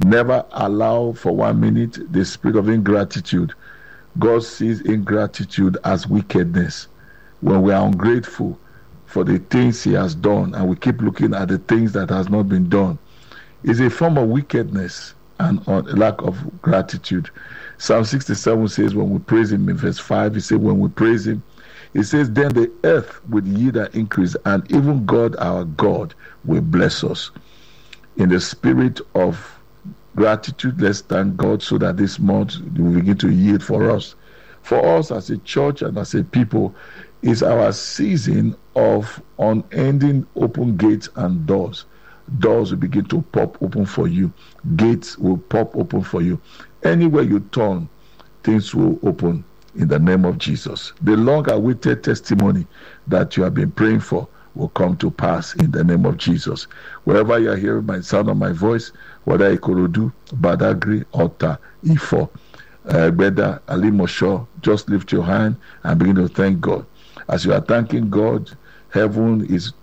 Never allow for 1 minute the spirit of ingratitude. God sees ingratitude as wickedness. When we are ungrateful for the things he has done and we keep looking at the things that has not been done, it's a form of wickedness and lack of gratitude. Psalm 67 says when we praise him, in verse 5, he says when we praise him, it says then the earth will yield an increase, and even God our God will bless us. In the spirit of gratitude, let's thank God so that this month will begin to yield for us. For us as a church and as a people, is our season of unending open gates and doors. Doors will begin to pop open for you. Gates will pop open for you. Anywhere you turn, things will open in the name of Jesus. The long-awaited testimony that you have been praying for will come to pass in the name of Jesus. Wherever you are hearing my sound of my voice, whether Ikorodu, Badagry, Ota, Ifo, Beda, Alimosho, just lift your hand and begin to thank God. As you are thanking God, heaven is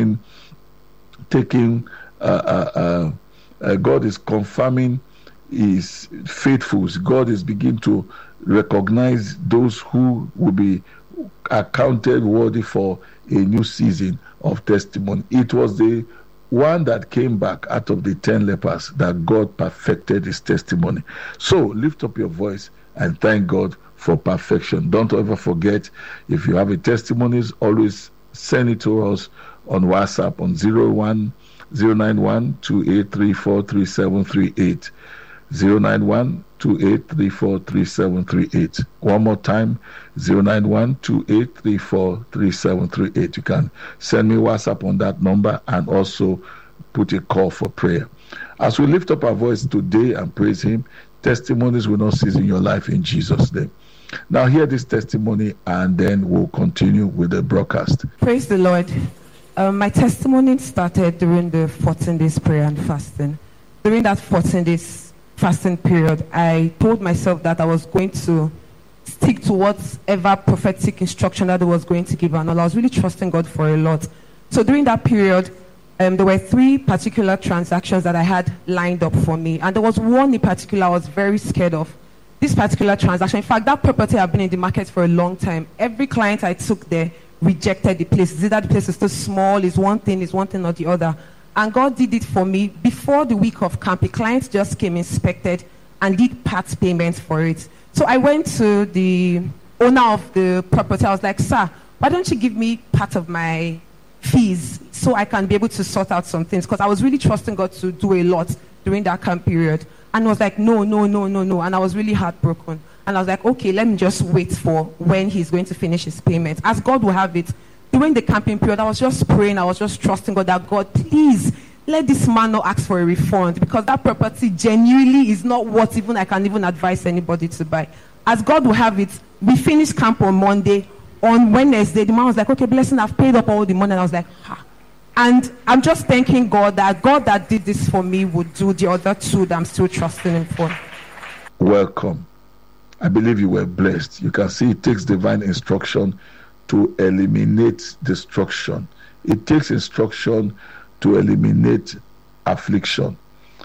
God is confirming his faithful. God is beginning to recognize those who will be accounted worthy for a new season of testimony. It was the one that came back out of the 10 lepers that God perfected his testimony. So lift up your voice and thank God for perfection. Don't ever forget, if you have a testimony, always send it to us on WhatsApp on 09128343738. 09128343738. One more time, 09128343738. You can send me WhatsApp on that number and also put a call for prayer. As we lift up our voice today and praise him, testimonies will not cease in your life in Jesus' name. Now hear this testimony and then we'll continue with the broadcast. Praise the Lord. My testimony started during the 14 days prayer and fasting. During that 14 days fasting period, I told myself that I was going to stick to whatever prophetic instruction that I was going to give, and all. I was really trusting God for a lot. So during that period, there were 3 particular transactions that I had lined up for me, and there was one in particular I was very scared of. This particular transaction, in fact, that property had been in the market for a long time. Every client I took there rejected the place. Is it that the place is too small, is one thing or the other. And God did it for me. Before the week of camp, a client just came, inspected, and did part payments for it. So I went to the owner of the property. I was like, sir, why don't you give me part of my fees so I can be able to sort out some things? Because I was really trusting God to do a lot during that camp period. And I was like, no. And I was really heartbroken. And I was like, okay, let me just wait for when he's going to finish his payment. As God will have it, during the camping period, I was just praying, I was just trusting God that, God, please, let this man not ask for a refund, because that property genuinely is not what I can even advise anybody to buy. As God will have it, we finished camp on Monday. On Wednesday, the man was like, okay, blessing, I've paid up all the money. And I was like, ha. And I'm just thanking God that did this for me would do the other 2 that I'm still trusting him for. Welcome. I believe you were blessed. You can see it takes divine instruction to eliminate destruction. It takes instruction to eliminate affliction.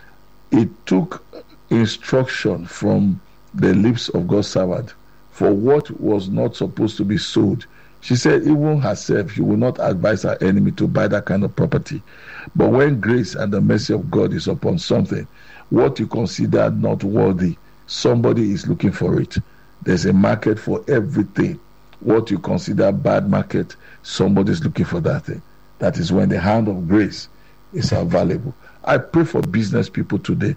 It took instruction from the lips of God's servant for what was not supposed to be sold. She said even herself, she will not advise her enemy to buy that kind of property. But when grace and the mercy of God is upon something, what you consider not worthy, somebody is looking for it. There's a market for everything. What you consider bad market, somebody is looking for that thing. That is when the hand of grace is available. I pray for business people today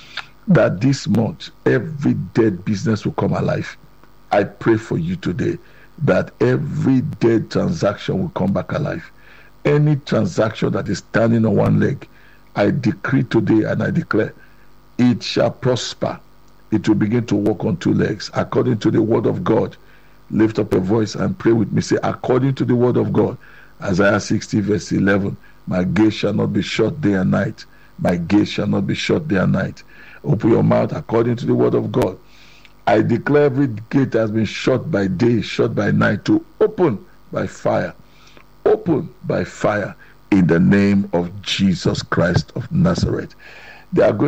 that this month, every dead business will come alive. I pray for you today that every dead transaction will come back alive. Any transaction that is standing on one leg, I decree today and I declare, it shall prosper. It will begin to walk on 2 legs. According to the word of God, lift up a voice and pray with me. Say, according to the word of God, Isaiah 60 verse 11, my gate shall not be shut day and night. My gate shall not be shut day and night. Open your mouth according to the word of God. I declare every gate has been shut by day, shut by night, to open by fire. Open by fire in the name of Jesus Christ of Nazareth. They are going